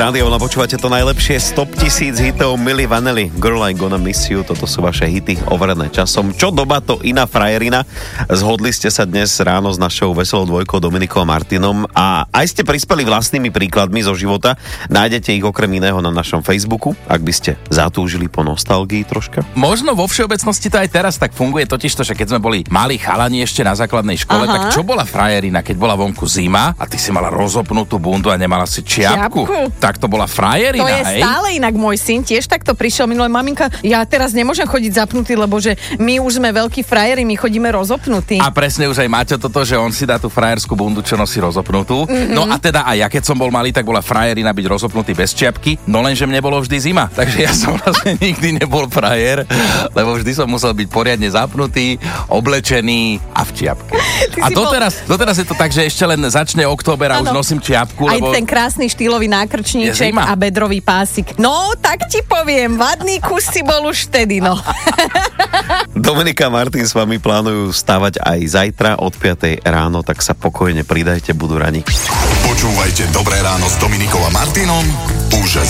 rádiom, počúvate to najlepšie z top 1000 hitov Milli Vanilli, Girl I Gonna Miss You, toto sú vaše hity overené časom. Čo doba, to iná frajerina. Zhodli ste sa dnes ráno s našou veselou dvojkou Dominikou a Martinom a aj ste prispeli vlastnými príkladmi zo života. Nájdete ich okrem iného na našom Facebooku, ak by ste zatúžili po nostalgii troška. Možno vo všeobecnosti to aj teraz tak funguje, totižto, že keď sme boli malí chalani ešte na základnej škole, tak čo bola frajerina, keď bola vonku zima a ty si mala rozopnutú bundu a nemala si čiapku? Tak to bola frajerina, to je hej? Stále inak môj syn tiež takto prišiel minulé, maminka, ja teraz nemôžem chodiť zapnutý, lebo že my už sme veľkí frajeri, my chodíme rozopnutí. A presne už aj Maťo toto, že on si dá tú frajerskú bundu, čo nosí rozopnutú. No a teda aj ja, keď som bol malý, tak bola frajerina byť rozopnutý bez čiapky, no lenže mne bolo vždy zima, takže ja som vlastne nikdy nebol frajer, lebo vždy som musel byť poriadne zapnutý, oblečený a v čiapke. A doteraz je to tak, že ešte len začne október a už nosím čiapku, lebo... Aj ten krásny štýlový nákrčníček a bedrový pásik. No, tak ti poviem, vadný kus si bol už vtedy, no. Dominika a Martin s vami plánujú stávať aj zajtra od 5 ráno, tak sa pokojne pridajte, budú rani. Počúvajte Dobré ráno s Dominikou a Martinom už